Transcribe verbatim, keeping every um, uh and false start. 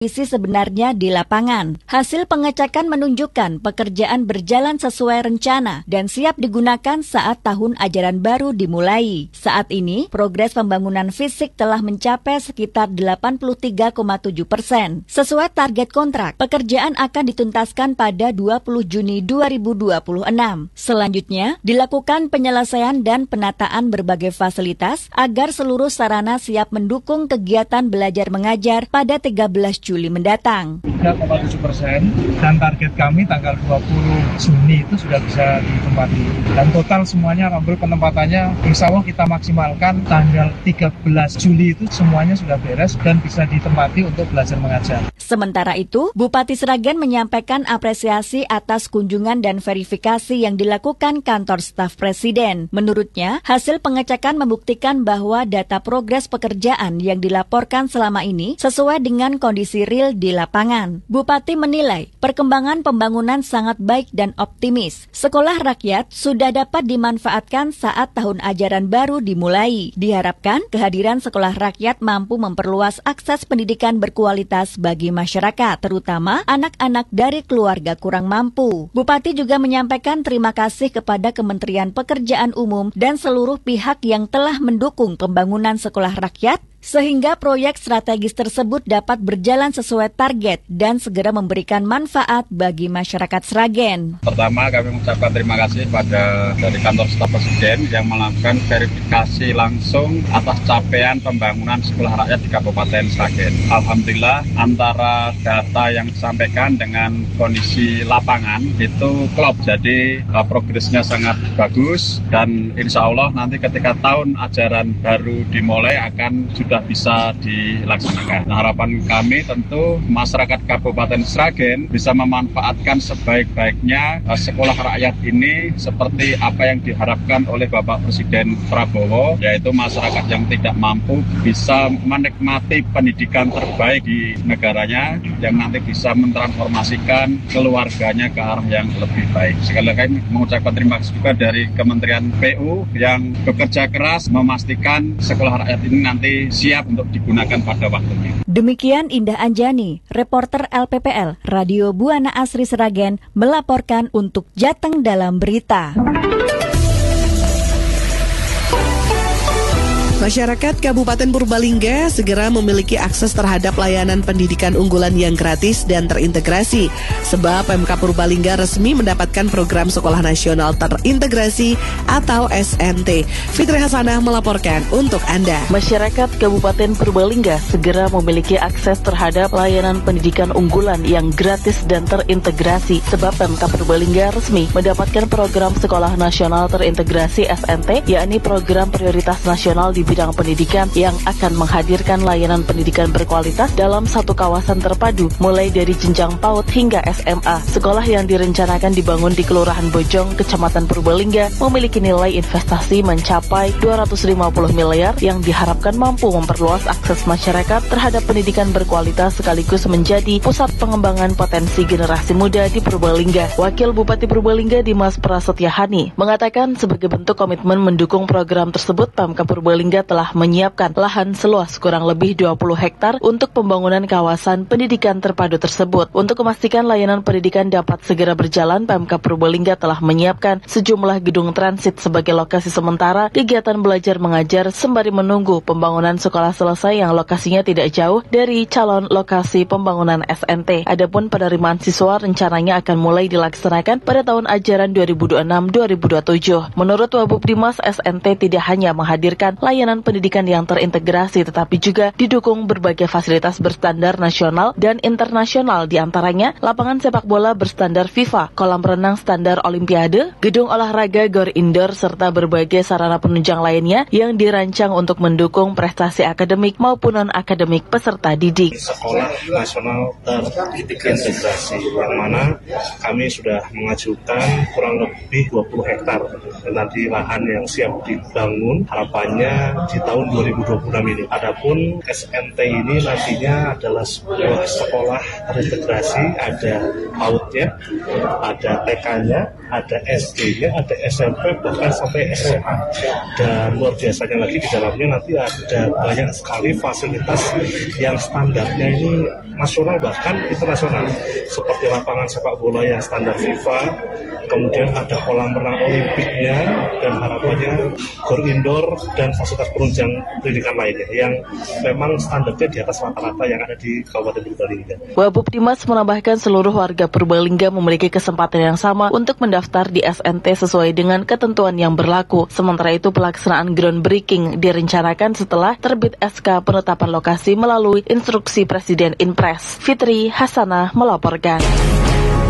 Isi sebenarnya di lapangan. Hasil pengecekan menunjukkan pekerjaan berjalan sesuai rencana dan siap digunakan saat tahun ajaran baru dimulai. Saat ini, progres pembangunan fisik telah mencapai sekitar delapan puluh tiga koma tujuh persen. Sesuai target kontrak, pekerjaan akan dituntaskan pada dua puluh Juni dua ribu dua puluh enam. Selanjutnya, dilakukan penyelesaian dan penataan berbagai fasilitas agar seluruh sarana siap mendukung kegiatan belajar mengajar pada tiga belas Juli mendatang. tiga koma tujuh persen dan target kami tanggal dua puluh Juni itu sudah bisa ditempati. Dan total semuanya ambil penempatannya insya Allah kita maksimalkan tanggal tiga belas Juli itu semuanya sudah beres dan bisa ditempati untuk belajar mengajar. Sementara itu, Bupati Sragen menyampaikan apresiasi atas kunjungan dan verifikasi yang dilakukan kantor staf Presiden. Menurutnya, hasil pengecekan membuktikan bahwa data progres pekerjaan yang dilaporkan selama ini sesuai dengan kondisi real di lapangan. Bupati menilai perkembangan pembangunan sangat baik dan optimis. Sekolah rakyat sudah dapat dimanfaatkan saat tahun ajaran baru dimulai. Diharapkan kehadiran sekolah rakyat mampu memperluas akses pendidikan berkualitas bagi masyarakat, terutama anak-anak dari keluarga kurang mampu. Bupati juga menyampaikan terima kasih kepada Kementerian Pekerjaan Umum dan seluruh pihak yang telah mendukung pembangunan sekolah rakyat sehingga proyek strategis tersebut dapat berjalan sesuai target dan segera memberikan manfaat bagi masyarakat Sragen. Pertama, kami mengucapkan terima kasih pada dari kantor staf Presiden yang melakukan verifikasi langsung atas capaian pembangunan sekolah rakyat di Kabupaten Sragen. Alhamdulillah, antara data yang disampaikan dengan kondisi lapangan itu klop, jadi uh, progresnya sangat bagus dan insya Allah nanti ketika tahun ajaran baru dimulai akan sudah sudah bisa dilaksanakan. Nah, harapan kami tentu masyarakat Kabupaten Sragen bisa memanfaatkan sebaik-baiknya uh, sekolah rakyat ini seperti apa yang diharapkan oleh Bapak Presiden Prabowo, yaitu masyarakat yang tidak mampu bisa menikmati pendidikan terbaik di negaranya yang nanti bisa mentransformasikan keluarganya ke arah yang lebih baik. Sekali lagi mengucapkan terima kasih juga dari Kementerian P U yang bekerja keras memastikan sekolah rakyat ini nanti siap untuk digunakan pada waktunya. Demikian Indah Anjani, reporter L P P L Radio Buana Asri Sragen melaporkan untuk Jateng dalam Berita. Masyarakat Kabupaten Purbalingga segera memiliki akses terhadap layanan pendidikan unggulan yang gratis dan terintegrasi. Sebab Pemkab Purbalingga resmi mendapatkan program Sekolah Nasional Terintegrasi atau S N T. Fitri Hasanah melaporkan untuk Anda. Masyarakat Kabupaten Purbalingga segera memiliki akses terhadap layanan pendidikan unggulan yang gratis dan terintegrasi. Sebab Pemkab Purbalingga resmi mendapatkan program Sekolah Nasional Terintegrasi S N T, yakni program prioritas nasional di bidang pendidikan yang akan menghadirkan layanan pendidikan berkualitas dalam satu kawasan terpadu, mulai dari jenjang PAUD hingga S M A. Sekolah yang direncanakan dibangun di Kelurahan Bojong, Kecamatan Purbalingga, memiliki nilai investasi mencapai dua ratus lima puluh miliar yang diharapkan mampu memperluas akses masyarakat terhadap pendidikan berkualitas sekaligus menjadi pusat pengembangan potensi generasi muda di Purbalingga. Wakil Bupati Purbalingga Dimas Prasetyahani mengatakan sebagai bentuk komitmen mendukung program tersebut, Pemkab Purbalingga telah menyiapkan lahan seluas kurang lebih dua puluh hektar untuk pembangunan kawasan pendidikan terpadu tersebut. Untuk memastikan layanan pendidikan dapat segera berjalan, Pemkab Purbalingga telah menyiapkan sejumlah gedung transit sebagai lokasi sementara kegiatan belajar mengajar sembari menunggu pembangunan sekolah selesai yang lokasinya tidak jauh dari calon lokasi pembangunan S N T. Adapun penerimaan siswa rencananya akan mulai dilaksanakan pada tahun ajaran dua ribu dua puluh enam dua ribu dua puluh tujuh. Menurut Wabub Dimas, S N T tidak hanya menghadirkan layanan pendidikan yang terintegrasi, tetapi juga didukung berbagai fasilitas berstandar nasional dan internasional, diantaranya lapangan sepak bola berstandar FIFA, kolam renang standar Olimpiade, gedung olahraga gor indoor, serta berbagai sarana penunjang lainnya yang dirancang untuk mendukung prestasi akademik maupun non-akademik peserta didik. Sekolah Nasional Terintegrasi, yang mana kami sudah mengajukan kurang lebih dua puluh hektar dan nanti lahan yang siap dibangun, harapannya di tahun dua ribu dua puluh enam ini. Adapun S N T ini nantinya adalah sebuah sekolah terintegrasi, ada P A U D-nya, ada T K-nya, ada S D-nya, ada S M P, bahkan sampai S M A. Dan luar biasanya lagi di dalamnya nanti ada banyak sekali fasilitas yang standarnya ini nasional bahkan internasional, seperti lapangan sepak bola yang standar FIFA, kemudian ada kolam renang olimpiknya, dan harapannya gor indoor dan fasilitas penunjang pendidikan lainnya yang memang standarnya di atas rata-rata yang ada di Kabupaten Purbalingga. Wabub Dimas menambahkan seluruh warga Purbalingga memiliki kesempatan yang sama untuk mendaftar di S N T sesuai dengan ketentuan yang berlaku. Sementara itu pelaksanaan groundbreaking direncanakan setelah terbit S K penetapan lokasi melalui instruksi Presiden Inpres. Fitri Hasanah melaporkan.